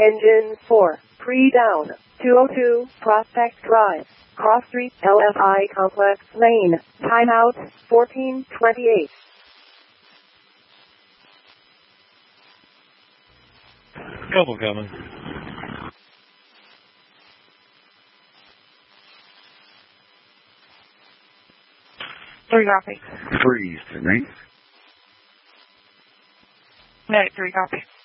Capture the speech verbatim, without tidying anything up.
Engine four, pre-down, two oh two, Prospect Drive, Cross Street, L F I Complex Lane, timeout, fourteen twenty-eight. Couple coming. Three copy. Three, Sydney. No, three copy.